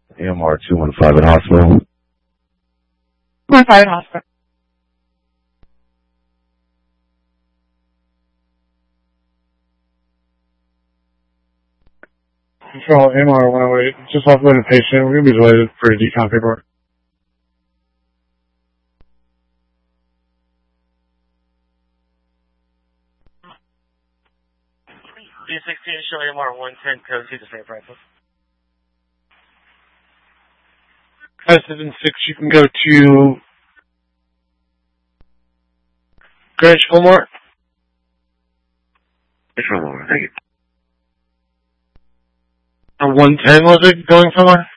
AMR 215 at hospital. 215 at hospital. Control AMR 108. Just offloaded patient. We're going to be delayed for decon paperwork. D16 show AMR 110 code to the same practice. 576, you can go to Greenwich Fillmore. It's Fillmore, thank you. 110 was it going somewhere?